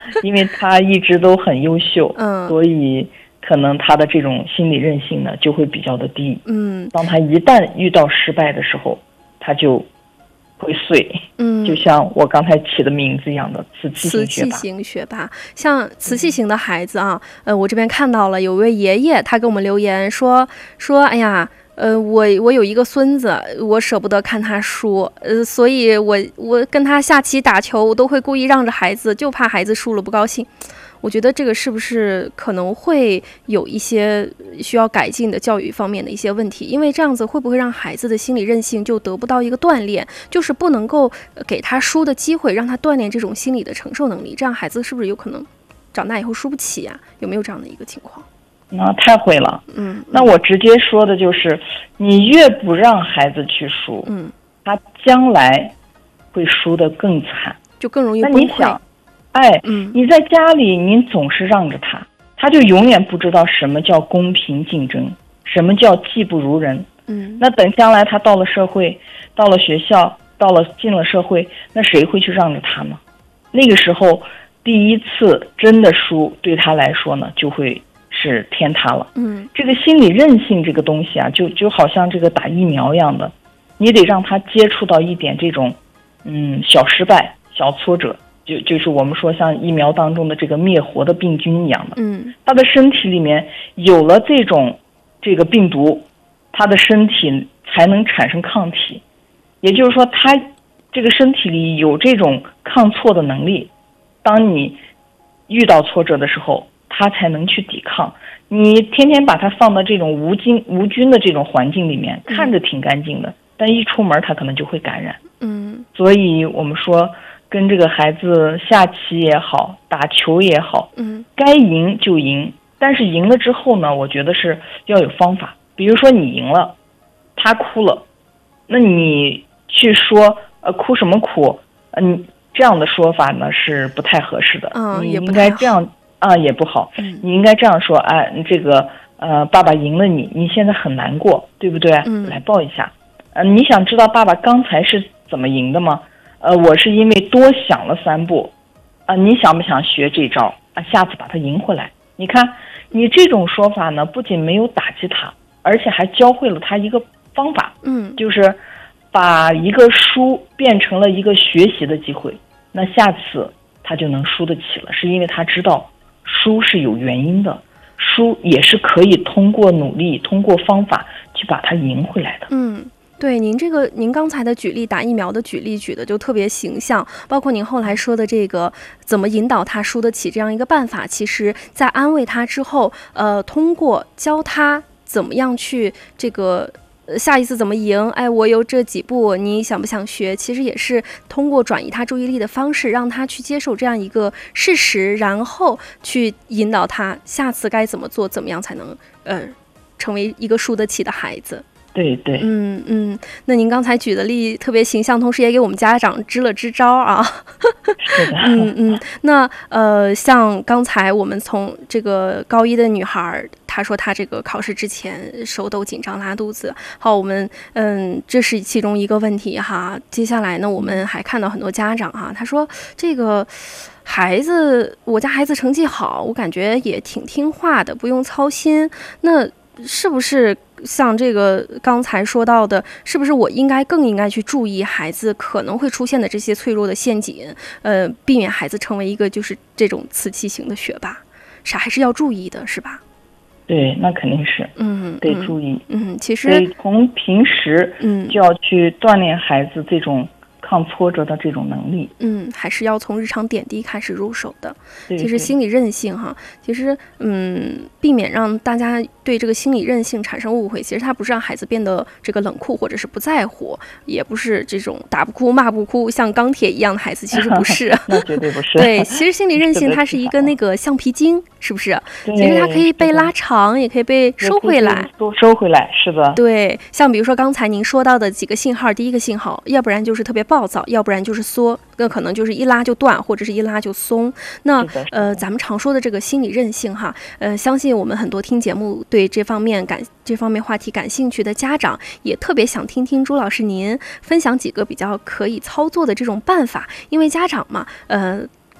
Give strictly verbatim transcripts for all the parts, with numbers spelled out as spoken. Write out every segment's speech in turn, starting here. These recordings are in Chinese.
因为他一直都很优秀， 嗯， 所以可能他的这种心理韧性呢就会比较的低。 嗯， 当他一旦遇到失败的时候，他就会碎。 嗯， 就像我刚才起的名字一样的瓷器瓷器型学霸。像瓷器型的孩子啊，呃，我这边看到了有位爷爷，他给我们留言说说，哎呀。呃，我我有一个孙子，我舍不得看他输，呃，所以我我跟他下棋打球，我都会故意让着孩子，就怕孩子输了不高兴。我觉得这个是不是可能会有一些需要改进的教育方面的一些问题？因为这样子会不会让孩子的心理韧性就得不到一个锻炼，就是不能够给他输的机会，让他锻炼这种心理的承受能力？这样孩子是不是有可能长大以后输不起呀？有没有这样的一个情况？ 那太会了， 嗯， 那我直接说的就是，你越不让孩子去输， 嗯， 他将来会输得更惨， 就更容易崩溃。 那你想，哎， 嗯， 你在家里你总是让着他，他就永远不知道什么叫公平竞争，什么叫技不如人。 嗯， 那等将来他到了社会，到了学校，到了进了社会，那谁会去让着他呢？那个时候，第一次真的输对他来说呢，就会是天塌了。 嗯， 这个心理韧性这个东西啊，就就好像这个打疫苗一样的，你得让他接触到一点这种，嗯，小失败、小挫折，就就是我们说像疫苗当中的这个灭活的病菌一样的。 嗯， 他的身体里面有了这种这个病毒，他的身体才能产生抗体，也就是说，他这个身体里有这种抗挫的能力。当你遇到挫折的时候，他才能去抵抗。你天天把他放到这种无菌无菌的这种环境里面，看着挺干净的，但一出门他可能就会感染。 嗯， 所以我们说跟这个孩子下棋也好，打球也好， 嗯，该赢就赢，但是赢了之后呢，我觉得是要有方法。比如说你赢了，他哭了，那你去说呃哭什么哭？嗯、呃，这样的说法呢是不太合适的。 嗯， 你应该这样啊，也不好。 嗯， 你应该这样说，哎、啊，这个呃，爸爸赢了你，你现在很难过，对不对？ 嗯， 来抱一下。呃，你想知道爸爸刚才是怎么赢的吗？呃，我是因为多想了三步。啊、呃，你想不想学这招啊？下次把他赢回来。你看，你这种说法呢，不仅没有打击他，而且还教会了他一个方法。 嗯， 就是把一个输变成了一个学习的机会。那下次他就能输得起了，是因为他知道输是有原因的，输也是可以通过努力、通过方法去把它赢回来的。 嗯。对，您这个您刚才的举例，打疫苗的举例举的就特别形象，包括您后来说的这个怎么引导他输得起这样一个办法，其实在安慰他之后，呃，通过教他怎么样去这个下一次怎么赢，哎，我有这几步，你想不想学？其实也是通过转移他注意力的方式，让他去接受这样一个事实，然后去引导他下次该怎么做，怎么样才能呃成为一个输得起的孩子。 对对， 嗯嗯，那您刚才举的例特别形象，同时也给我们家长支了支招啊。 是的， 嗯嗯，那呃，像刚才我们从这个高一的女孩，她说她这个考试之前手抖、紧张、拉肚子。好，我们嗯，这是其中一个问题哈。接下来呢，我们还看到很多家长哈，他说这个孩子，我家孩子成绩好，我感觉也挺听话的，不用操心。那是不是像这个刚才说到的，是不是我应该更应该去注意孩子可能会出现的这些脆弱的陷阱，呃，避免孩子成为一个就是这种瓷器型的学霸，是还是要注意的，是吧？ 对，那肯定是， 嗯， 得注意。 嗯，其实得从平时嗯就要去锻炼孩子这种抗挫折的这种能力。 嗯，还是要从日常点滴开始入手的。 对， 其实心理韧性哈，其实嗯，避免让大家对这个心理韧性产生误会。其实它不是让孩子变得这个冷酷或者是不在乎，也不是这种打不哭骂不哭像钢铁一样的孩子，其实不是。 那绝对不是。 对，其实心理韧性它是一个那个橡皮筋，是不是？其实它可以被拉长，也可以被收回来。 收回来，是的。 对，像比如说刚才您说到的几个信号，第一个信号，要不然就是特别暴躁，要不然就是缩，更可能就是一拉就断，或者是一拉就松。那呃，咱们常说的这个心理韧性哈，呃，相信我们很多听节目对这方面感这方面话题感兴趣的家长，也特别想听听朱老师您分享几个比较可以操作的这种办法，因为家长嘛，呃。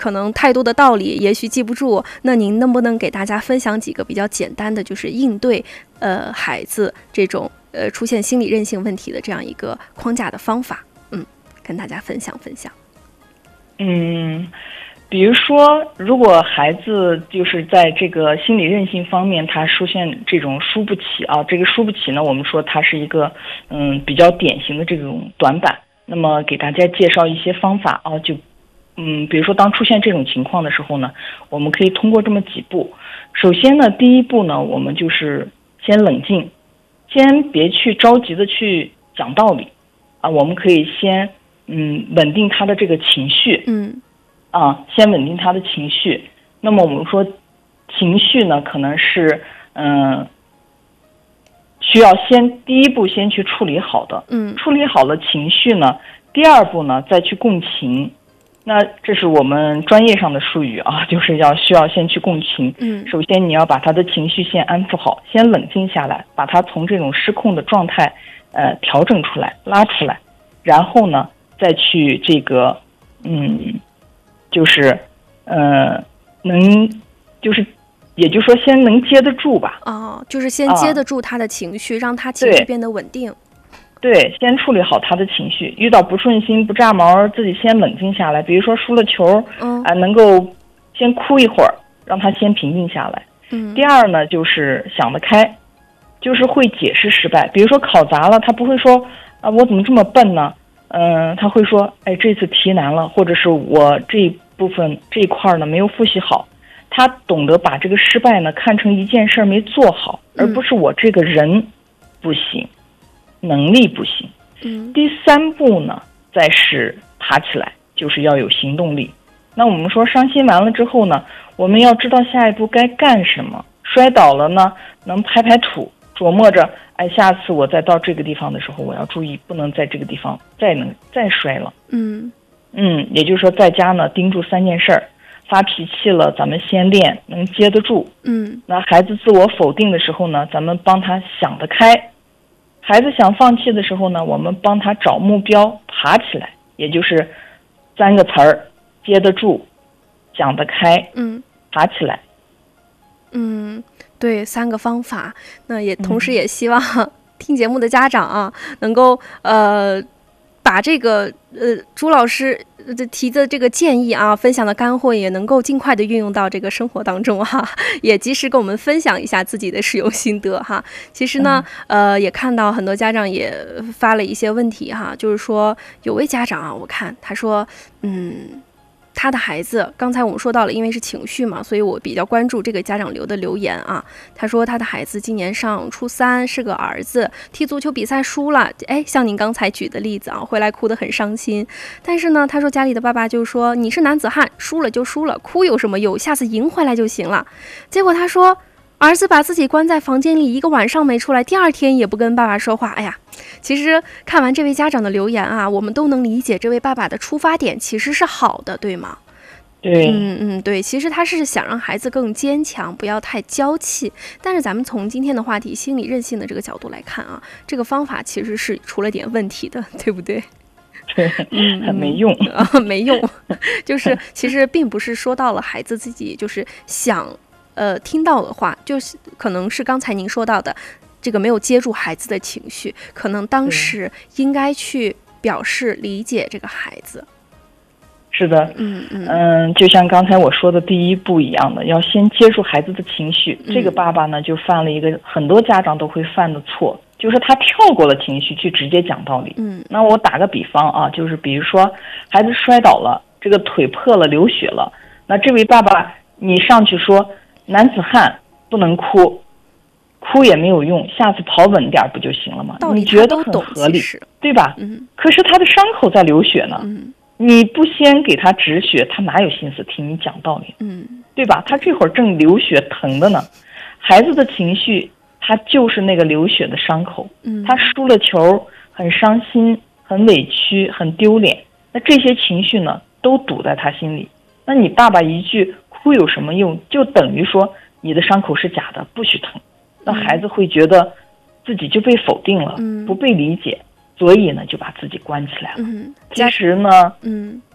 可能太多的道理也许记不住，那您能不能给大家分享几个比较简单的，就是应对呃孩子这种呃出现心理韧性问题的这样一个框架的方法？嗯，跟大家分享分享。 嗯，比如说，如果孩子就是在这个心理韧性方面，他出现这种输不起啊，这个输不起呢，我们说它是一个嗯比较典型的这种短板。那么给大家介绍一些方法啊，就嗯，比如说当出现这种情况的时候呢，我们可以通过这么几步。首先呢，第一步呢，我们就是先冷静，先别去着急的去讲道理啊，我们可以先嗯稳定他的这个情绪， 嗯啊，先稳定他的情绪。那么我们说情绪呢，可能是嗯、呃、需要先第一步先去处理好的， 嗯， 处理好了情绪呢，第二步呢再去共情。那这是我们专业上的术语啊，就是要需要先去共情。 嗯， 首先你要把他的情绪先安抚好，先冷静下来，把他从这种失控的状态呃调整出来，拉出来，然后呢再去这个嗯就是呃能就是也就是说先能接得住吧。 哦，就是先接得住他的情绪，啊、让他情绪变得稳定。 对，先处理好他的情绪，遇到不顺心不炸毛，自己先冷静下来。比如说输了球，嗯，啊，能够先哭一会儿，让他先平静下来。 嗯。 第二呢，就是想得开，就是会解释失败。比如说考砸了，他不会说啊我怎么这么笨呢？嗯、呃，他会说，哎，这次题难了，或者是我这一部分这一块呢没有复习好。他懂得把这个失败呢看成一件事没做好，而不是我这个人不行。能力不行。 嗯， 第三步呢，再是爬起来，就是要有行动力。那我们说伤心完了之后呢，我们要知道下一步该干什么。摔倒了呢，能拍拍土，琢磨着，哎，下次我再到这个地方的时候，我要注意，不能在这个地方再能再摔了。 嗯嗯，也就是说，在家呢，盯住三件事儿。发脾气了，咱们先练，能接得住。 嗯， 那孩子自我否定的时候呢，咱们帮他想得开。孩子想放弃的时候呢，我们帮他找目标，爬起来，也就是三个词儿：接得住、想得开， 嗯， 爬起来。 嗯，对，三个方法。那也同时也希望听节目的家长啊，能够呃把这个呃朱老师的提的这个建议啊，分享的干货也能够尽快的运用到这个生活当中哈，也及时跟我们分享一下自己的使用心得哈。其实呢，呃，也看到很多家长也发了一些问题哈，就是说有位家长啊，我看他说，嗯。他的孩子，刚才我们说到了，因为是情绪嘛，所以我比较关注这个家长留的留言啊。他说他的孩子今年上初三，是个儿子，踢足球比赛输了，哎，像您刚才举的例子啊，回来哭得很伤心。但是呢，他说家里的爸爸就说你是男子汉，输了就输了，哭有什么用？下次赢回来就行了。结果他说儿子把自己关在房间里一个晚上没出来，第二天也不跟爸爸说话。哎呀，其实看完这位家长的留言啊，我们都能理解这位爸爸的出发点其实是好的，对吗？ 对， 嗯嗯，对，其实他是想让孩子更坚强，不要太娇气。但是咱们从今天的话题心理韧性的这个角度来看啊，这个方法其实是出了点问题的，对不对？ 对，很没用啊、嗯，没用。就是其实并不是说到了孩子自己就是想呃听到的话，就是可能是刚才您说到的。这个没有接住孩子的情绪，可能当时应该去表示理解这个孩子。 是的， 嗯嗯嗯，就像刚才我说的第一步一样的，要先接住孩子的情绪。 嗯、 这个爸爸呢，就犯了一个很多家长都会犯的错，就是他跳过了情绪去直接讲道理。 嗯， 那我打个比方啊，就是比如说孩子摔倒了，这个腿破了，流血了，那这位爸爸你上去说男子汉不能哭。哭也没有用，下次跑稳点不就行了吗？你觉得很合理，对吧？ 嗯。 可是他的伤口在流血呢， 嗯， 你不先给他止血，他哪有心思听你讲道理？ 嗯， 对吧？他这会儿正流血疼的呢，孩子的情绪他就是那个流血的伤口。 嗯， 他输了球，很伤心，很委屈，很丢脸。那这些情绪呢，都堵在他心里。那你爸爸一句哭有什么用？就等于说你的伤口是假的，不许疼。那孩子会觉得自己就被否定了， 嗯、 不被理解，所以呢就把自己关起来了。 嗯、 其实呢， 嗯，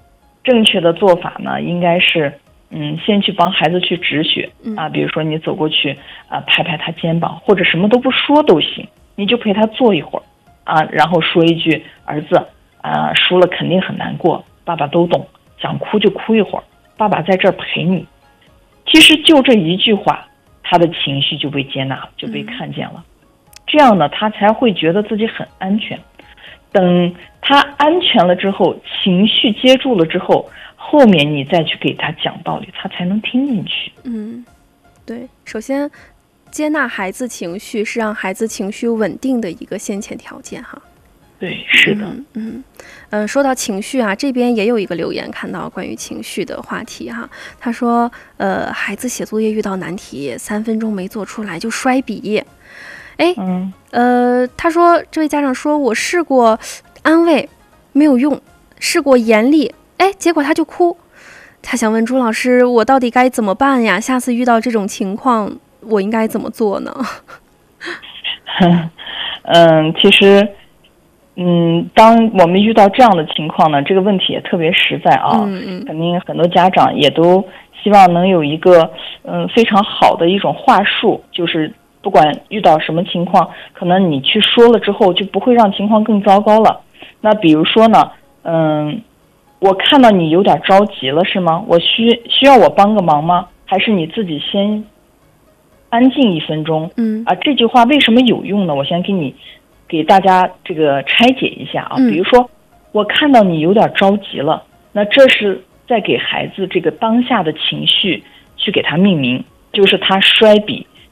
正确的做法呢，应该是，嗯，先去帮孩子去止血啊，比如说你走过去啊，拍拍他肩膀，或者什么都不说都行，你就陪他坐一会儿啊，然后说一句：“儿子啊，输了肯定很难过，爸爸都懂，想哭就哭一会儿，爸爸在这儿陪你。”其实就这一句话，他的情绪就被接纳了，就被看见了。这样呢，他才会觉得自己很安全。等他安全了之后，情绪接住了之后，后面你再去给他讲道理，他才能听进去。 嗯，对，首先接纳孩子情绪是让孩子情绪稳定的一个先前条件哈。 对，是的。 嗯嗯、呃、说到情绪啊，这边也有一个留言看到关于情绪的话题哈。他说呃孩子写作业遇到难题，三分钟没做出来就摔笔。哎， 嗯， 呃，他说这位家长说我试过安慰没有用，试过严厉，哎，结果他就哭。他想问朱老师，我到底该怎么办呀？下次遇到这种情况，我应该怎么做呢？ 嗯，其实，嗯，当我们遇到这样的情况呢，这个问题也特别实在啊。 嗯嗯， 肯定很多家长也都希望能有一个嗯非常好的一种话术，就是不管遇到什么情况，可能你去说了之后，就不会让情况更糟糕了。那比如说呢，嗯，我看到你有点着急了，是吗？我需需要我帮个忙吗？还是你自己先安静一分钟？嗯啊，这句话为什么有用呢？我先给你给大家这个拆解一下啊。比如说，我看到你有点着急了，那这是在给孩子这个当下的情绪去给他命名，就是他摔笔